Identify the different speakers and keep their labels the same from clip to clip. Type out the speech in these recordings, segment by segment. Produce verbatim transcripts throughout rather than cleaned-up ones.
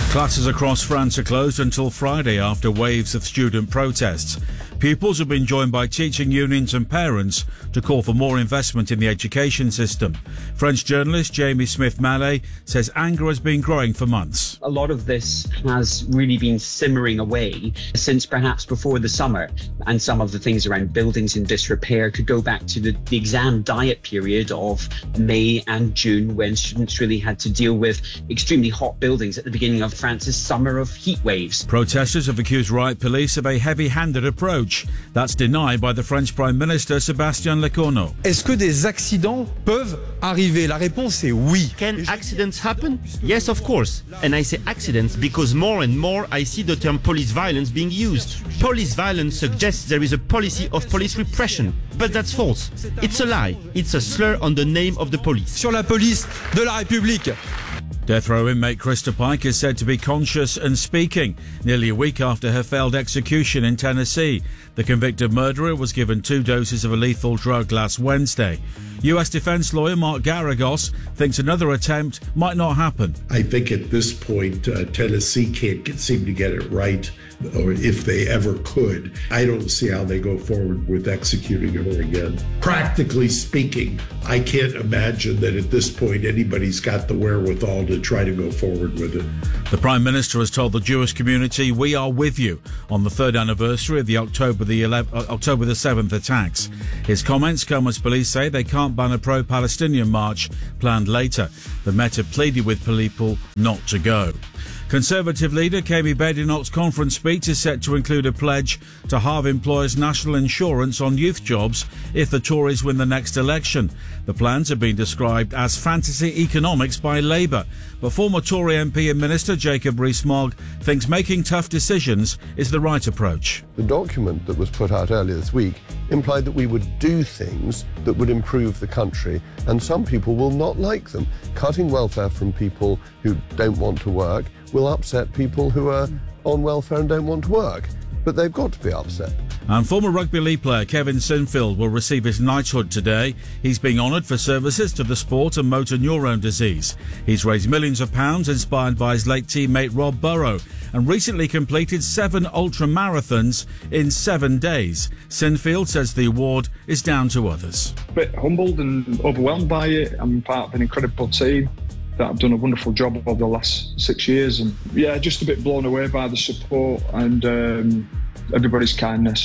Speaker 1: Classes across France are closed until Friday after waves of student protests. Pupils have been joined by teaching unions and parents to call for more investment in the education system. French journalist Jamie Smith-Mallet says anger has been growing for months.
Speaker 2: A lot of this has really been simmering away since perhaps before the summer, and some of the things around buildings in disrepair could go back to the, the exam diet period of May and June, when students really had to deal with extremely hot buildings at the beginning of France's summer of heat waves.
Speaker 1: Protesters have accused riot police of a heavy-handed approach. That's denied by the French Prime Minister Sébastien Lecornu.
Speaker 3: Est-ce que des accidents peuvent arriver? La réponse est oui.
Speaker 4: Can accidents happen? Yes, of course. And I say accidents because more and more I see the term police violence being used. Police violence suggests there is a policy of police repression. But that's false. It's a lie. It's a slur on the name of the police.
Speaker 3: Sur la police de la République.
Speaker 1: Death row inmate Krista Pike is said to be conscious and speaking, nearly a week after her failed execution in Tennessee. The convicted murderer was given two doses of a lethal drug last Wednesday. U S defense lawyer Mark Garagos thinks another attempt might not happen.
Speaker 5: I think at this point, uh, Tennessee can't get, seem to get it right, or if they ever could. I don't see how they go forward with executing her again. Practically speaking, I can't imagine that at this point anybody's got the wherewithal to try to go forward with it.
Speaker 1: The Prime Minister has told the Jewish community, "We are with you," on the third anniversary of the October the eleventh, October the seventh attacks. His comments come as police say they can't ban a pro-Palestinian march planned later. The Met have pleaded with people not to go. Conservative leader Kemi Badenoch's conference speech is set to include a pledge to halve employers' national insurance on youth jobs if the Tories win the next election. The plans have been described as fantasy economics by Labour, but former Tory M P and Minister Jacob Rees-Mogg thinks making tough decisions is the right approach.
Speaker 6: The document that was put out earlier this week implied that we would do things that would improve the country, and some people will not like them. Cutting welfare from people who don't want to work will upset people who are on welfare and don't want to work, but they've got to be upset.
Speaker 1: And former rugby league player Kevin Sinfield will receive his knighthood today. He's being honoured for services to the sport and motor neurone disease. He's raised millions of pounds inspired by his late teammate Rob Burrow and recently completed seven ultra marathons in seven days. Sinfield says the award is down to others.
Speaker 7: A bit humbled and overwhelmed by it. I'm part of an incredible team that have done a wonderful job over the last six years, and yeah, just a bit blown away by the support and um, everybody's kindness.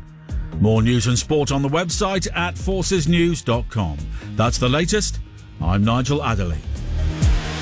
Speaker 1: More news and sport on the website at forces news dot com. That's the latest. I'm Nigel Adderley.